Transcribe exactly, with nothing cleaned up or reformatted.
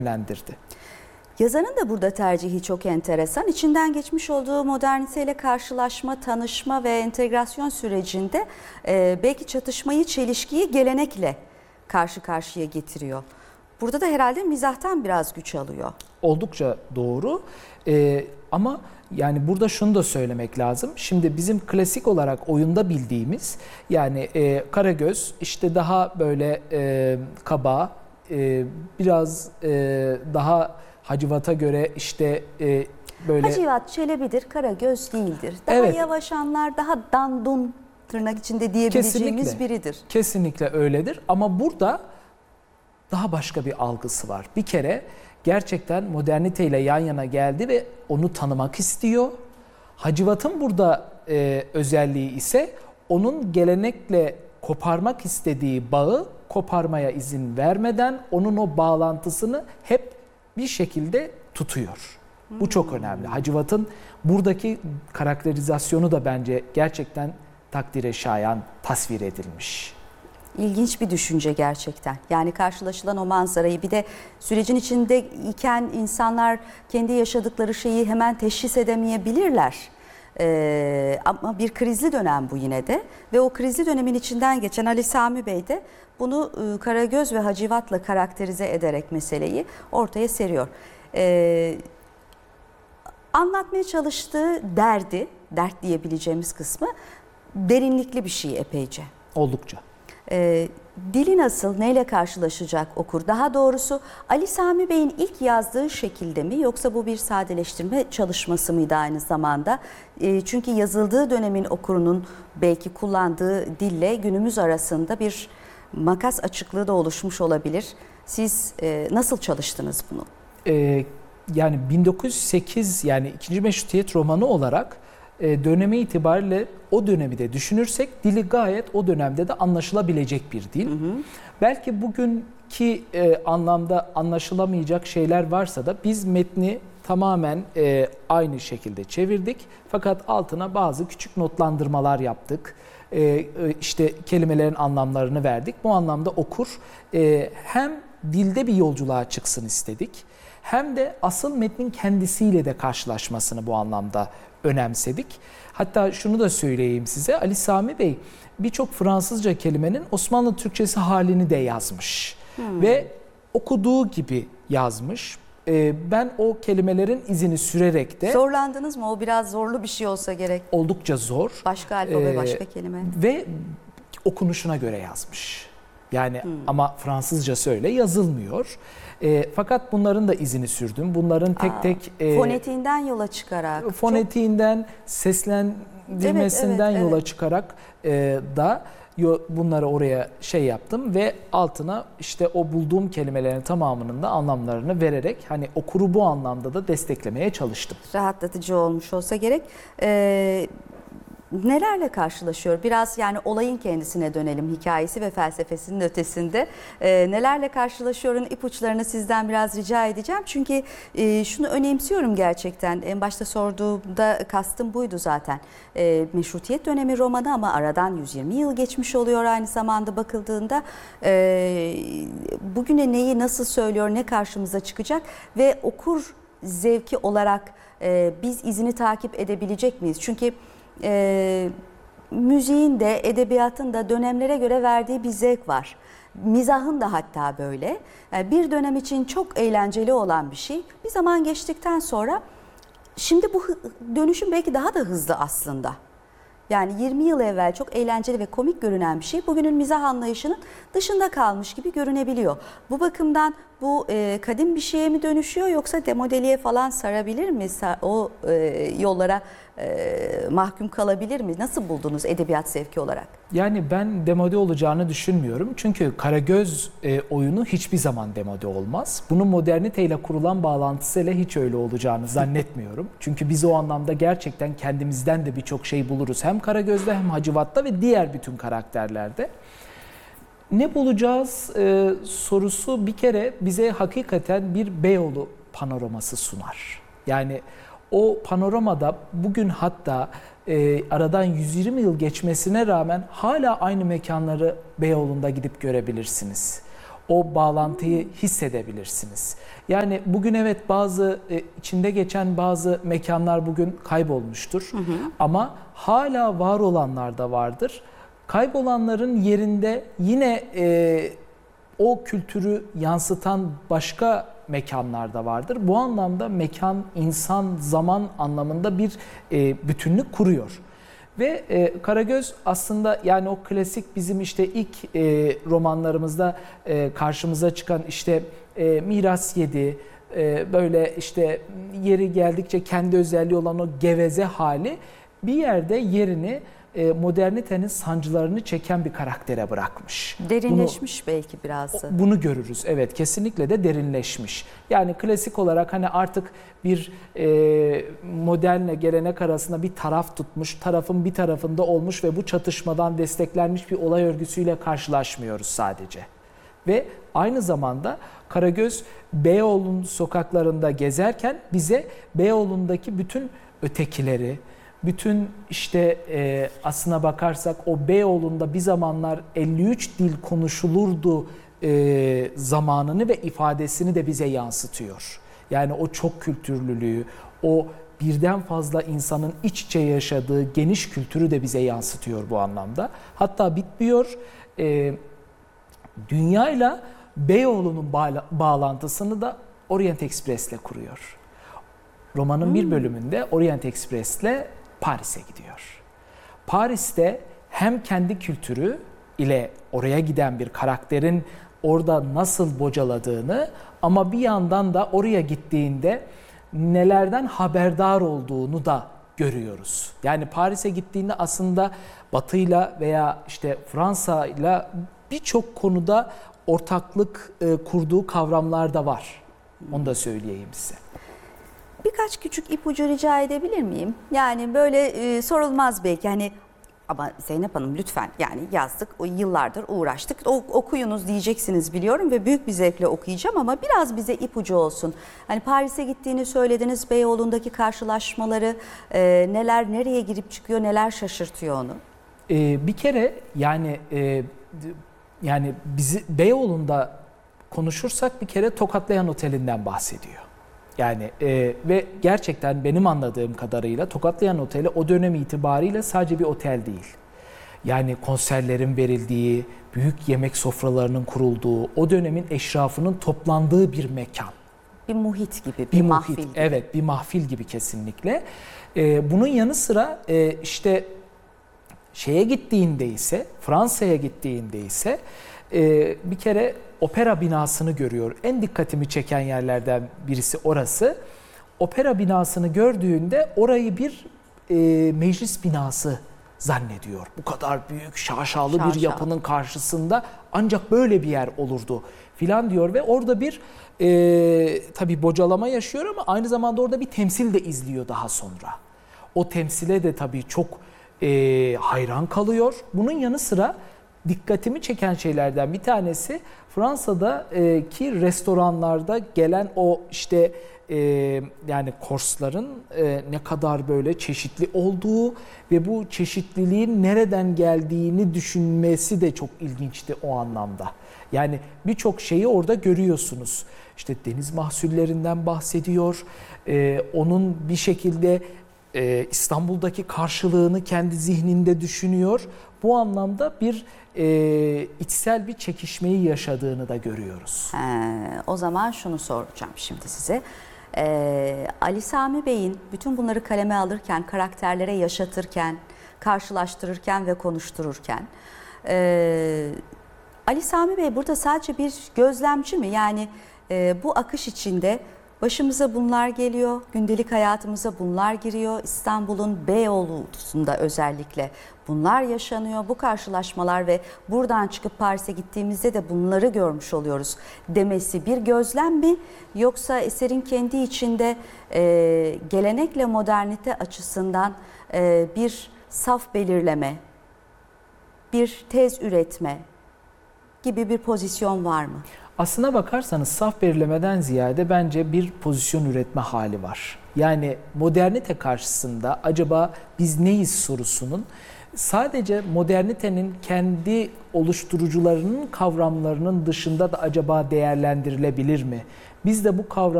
yönlendirdi. Yazarın da burada tercihi çok enteresan. İçinden geçmiş olduğu moderniteyle karşılaşma, tanışma ve entegrasyon sürecinde e, belki çatışmayı, çelişkiyi gelenekle karşı karşıya getiriyor. Burada da herhalde mizahtan biraz güç alıyor. Oldukça doğru. Ee, ama yani burada şunu da söylemek lazım. Şimdi bizim klasik olarak oyunda bildiğimiz yani e, Karagöz işte daha böyle e, kaba, e, biraz e, daha Hacivat'a göre işte e, böyle... Hacivat Çelebi'dir, Karagöz değildir. Daha Evet. yavaşanlar, daha dandun tırnak içinde diyebileceğimiz Kesinlikle, biridir. Kesinlikle öyledir ama burada daha başka bir algısı var. Bir kere gerçekten moderniteyle yan yana geldi ve onu tanımak istiyor. Hacivat'ın burada e, özelliği ise onun gelenekle koparmak istediği bağı koparmaya izin vermeden onun o bağlantısını hep bir şekilde tutuyor. Bu çok önemli. Hacivat'ın buradaki karakterizasyonu da bence gerçekten takdire şayan tasvir edilmiş. İlginç bir düşünce gerçekten. Yani karşılaşılan o manzarayı bir de sürecin içinde iken insanlar kendi yaşadıkları şeyi hemen teşhis edemeyebilirler. Ee, ama bir krizli dönem bu yine de ve o krizli dönemin içinden geçen Ali Sami Bey de bunu e, Karagöz ve Hacivat'la karakterize ederek meseleyi ortaya seriyor. Ee, anlatmaya çalıştığı derdi, dert diyebileceğimiz kısmı derinlikli bir şey epeyce. Oldukça. Ee, dili nasıl, neyle karşılaşacak okur? Daha doğrusu Ali Sami Bey'in ilk yazdığı şekilde mi yoksa bu bir sadeleştirme çalışması mıydı aynı zamanda? Ee, çünkü yazıldığı dönemin okurunun belki kullandığı dille günümüz arasında bir makas açıklığı da oluşmuş olabilir. Siz e, nasıl çalıştınız bunu? Ee, yani bin dokuz yüz sekiz yani ikinci Meşrutiyet romanı olarak e, dönemi itibariyle o dönemi de düşünürsek dili gayet o dönemde de anlaşılabilecek bir dil. Hı hı. Belki bugünkü e, anlamda anlaşılamayacak şeyler varsa da biz metni tamamen e, aynı şekilde çevirdik. Fakat altına bazı küçük notlandırmalar yaptık. E, işte kelimelerin anlamlarını verdik. Bu anlamda okur e, hem dilde bir yolculuğa çıksın istedik, hem de asıl metnin kendisiyle de karşılaşmasını bu anlamda önemsedik. Hatta şunu da söyleyeyim size, Ali Sami Bey birçok Fransızca kelimenin Osmanlı Türkçesi halini de yazmış. Hmm. Ve okuduğu gibi yazmış. Ee, ben o kelimelerin izini sürerek de... Zorlandınız mı? O biraz zorlu bir şey olsa gerek. Oldukça zor. Başka alfabe, ee, başka kelime. Ve okunuşuna göre yazmış. Yani hmm. ama Fransızcası öyle yazılmıyor. E, fakat bunların da izini sürdüm. Bunların tek Aa, tek... E, fonetiğinden yola çıkarak. Fonetiğinden, çok... seslendirmesinden evet, evet, yola evet. çıkarak e, da yo, bunları oraya şey yaptım ve altına işte o bulduğum kelimelerin tamamının da anlamlarını vererek hani okuru bu anlamda da desteklemeye çalıştım. Rahatlatıcı olmuş olsa gerek. Ee, Nelerle karşılaşıyor? Biraz yani olayın kendisine dönelim, hikayesi ve felsefesinin ötesinde. Ee, nelerle karşılaşıyor'un ipuçlarını sizden biraz rica edeceğim. Çünkü e, şunu önemsiyorum gerçekten. En başta sorduğumda kastım buydu zaten. E, Meşrutiyet dönemi romanı ama aradan yüz yirmi yıl geçmiş oluyor aynı zamanda bakıldığında. E, bugüne neyi nasıl söylüyor, ne karşımıza çıkacak ve okur zevki olarak e, biz izini takip edebilecek miyiz? Çünkü E, müziğin de edebiyatın da dönemlere göre verdiği bir zevk var. Mizahın da hatta böyle. Yani bir dönem için çok eğlenceli olan bir şey. Bir zaman geçtikten sonra şimdi bu dönüşüm belki daha da hızlı aslında. Yani yirmi yıl evvel çok eğlenceli ve komik görünen bir şey bugünün mizah anlayışının dışında kalmış gibi görünebiliyor. Bu bakımdan bu e, kadim bir şeye mi dönüşüyor yoksa demodeliğe falan sarabilir mi? O e, yollara e, mahkum kalabilir mi? Nasıl buldunuz edebiyat zevki olarak? Yani ben demode olacağını düşünmüyorum. Çünkü Karagöz e, oyunu hiçbir zaman demode olmaz. Bunun moderniteyle kurulan bağlantısıyla hiç öyle olacağını zannetmiyorum. Çünkü biz o anlamda gerçekten kendimizden de birçok şey buluruz. Hem Karagöz'de hem Hacivat'ta ve diğer bütün karakterlerde. Ne bulacağız e, sorusu bir kere bize hakikaten bir Beyoğlu panoraması sunar. Yani o panoramada bugün hatta e, aradan yüz yirmi yıl geçmesine rağmen hala aynı mekanları Beyoğlu'nda gidip görebilirsiniz. O bağlantıyı hissedebilirsiniz. Yani bugün evet bazı e, içinde geçen bazı mekanlar bugün kaybolmuştur. Hı hı. Ama hala var olanlar da vardır. Kaybolanların yerinde yine e, o kültürü yansıtan başka mekanlar da vardır. Bu anlamda mekan, insan, zaman anlamında bir e, bütünlük kuruyor. Ve e, Karagöz aslında yani o klasik bizim işte ilk e, romanlarımızda e, karşımıza çıkan işte e, Miras Yedi, e, böyle işte yeri geldikçe kendi özelliği olan o geveze hali bir yerde yerini e, modernitenin sancılarını çeken bir karaktere bırakmış. Derinleşmiş bunu, belki biraz da. Bunu görürüz. Evet, kesinlikle de derinleşmiş. Yani klasik olarak hani artık bir e, modernle gelenek arasında bir taraf tutmuş, tarafın bir tarafında olmuş ve bu çatışmadan desteklenmiş bir olay örgüsüyle karşılaşmıyoruz sadece. Ve aynı zamanda Karagöz Beyoğlu'nun sokaklarında gezerken bize Beyoğlu'ndaki bütün ötekileri, bütün işte e, aslına bakarsak o Beyoğlu'nda bir zamanlar elli üç dil konuşulurdu e, zamanını ve ifadesini de bize yansıtıyor. Yani o çok kültürlülüğü, o birden fazla insanın iç içe yaşadığı geniş kültürü de bize yansıtıyor bu anlamda. Hatta bitmiyor, e, dünyayla Beyoğlu'nun bağla- bağlantısını da Orient Express'le kuruyor. Romanın hmm. bir bölümünde Orient Express'le Paris'e gidiyor. Paris'te hem kendi kültürü ile oraya giden bir karakterin orada nasıl bocaladığını ama bir yandan da oraya gittiğinde nelerden haberdar olduğunu da görüyoruz. Yani Paris'e gittiğinde aslında Batı'yla veya işte Fransa'yla birçok konuda ortaklık e, kurduğu kavramlar da var. Onu da söyleyeyim size. Birkaç küçük ipucu rica edebilir miyim? Yani böyle e, sorulmaz belki hani ama Zeynep Hanım lütfen yani yazdık, o yıllardır uğraştık. O, okuyunuz diyeceksiniz biliyorum ve büyük bir zevkle okuyacağım ama biraz bize ipucu olsun. Hani Paris'e gittiğini söylediniz, Beyoğlu'ndaki karşılaşmaları e, neler, nereye girip çıkıyor, neler şaşırtıyor onu? Ee, bir kere yani e, yani bizi Beyoğlu'nda konuşursak bir kere Tokatlayan Oteli'nden bahsediyor. Yani e, ve gerçekten benim anladığım kadarıyla Tokatlayan Oteli o dönem itibariyle sadece bir otel değil. Yani konserlerin verildiği, büyük yemek sofralarının kurulduğu, o dönemin eşrafının toplandığı bir mekan. Bir muhit gibi, bir, bir mahfil muhit, gibi. Evet, bir mahfil gibi kesinlikle. E, bunun yanı sıra e, işte şeye gittiğinde ise, Fransa'ya gittiğinde ise e, bir kere opera binasını görüyor. En dikkatimi çeken yerlerden birisi orası. Opera binasını gördüğünde orayı bir e, meclis binası zannediyor. Bu kadar büyük, şaşalı Şaşalı. bir yapının karşısında ancak böyle bir yer olurdu filan diyor ve orada bir e, tabii bocalama yaşıyor ama aynı zamanda orada bir temsil de izliyor daha sonra. O temsile de tabii çok e, hayran kalıyor. Bunun yanı sıra dikkatimi çeken şeylerden bir tanesi Fransa'daki restoranlarda gelen o işte e, yani korsların e, ne kadar böyle çeşitli olduğu ve bu çeşitliliğin nereden geldiğini düşünmesi de çok ilginçti o anlamda. Yani birçok şeyi orada görüyorsunuz. İşte deniz mahsullerinden bahsediyor. E, onun bir şekilde e, İstanbul'daki karşılığını kendi zihninde düşünüyor. Bu anlamda bir e, içsel bir çekişmeyi yaşadığını da görüyoruz. He, o zaman şunu soracağım şimdi size. Ee, Ali Sami Bey'in bütün bunları kaleme alırken, karakterlere yaşatırken, karşılaştırırken ve konuştururken e, Ali Sami Bey burada sadece bir gözlemci mi? Yani e, bu akış içinde başımıza bunlar geliyor, gündelik hayatımıza bunlar giriyor. İstanbul'un Beyoğlu'sunda özellikle bunlar yaşanıyor. Bu karşılaşmalar ve buradan çıkıp Paris'e gittiğimizde de bunları görmüş oluyoruz demesi bir gözlem mi? Yoksa eserin kendi içinde e, gelenekle modernite açısından e, bir saf belirleme, bir tez üretme gibi bir pozisyon var mı? Aslına bakarsanız saf belirlemeden ziyade bence bir pozisyon üretme hali var. Yani modernite karşısında acaba biz neyiz sorusunun sadece modernitenin kendi oluşturucularının kavramlarının dışında da acaba değerlendirilebilir mi? Biz de bu kavram